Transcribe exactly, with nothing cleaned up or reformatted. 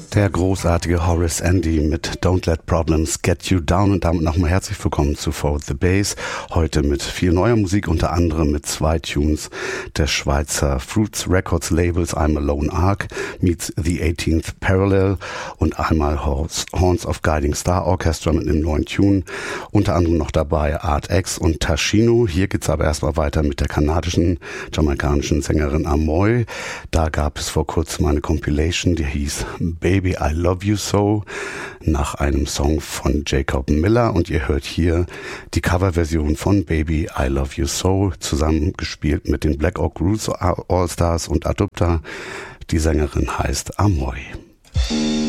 Der großartige Horace Andy mit Don't Let Problems Get You Down und damit nochmal herzlich willkommen zu Forward the Bass. Heute mit viel neuer Musik, unter anderem mit zwei Tunes der Schweizer Fruits Records Labels, einmal Lone Ark meets The eighteenth Parallel und einmal Horns of Guiding Star Orchestra mit einem neuen Tune. Unter anderem noch dabei Art X und Tashino. Hier geht's aber erstmal weiter mit der kanadischen, jamaikanischen Sängerin Amoy. Da gab es vor kurzem eine Compilation, die hieß Baby I Love You So, nach einem Song von Jacob Miller, und ihr hört hier die Coverversion von Baby I Love You So, zusammengespielt mit den Black Oak Roots All Stars und Adopta. Die Sängerin heißt Amoy.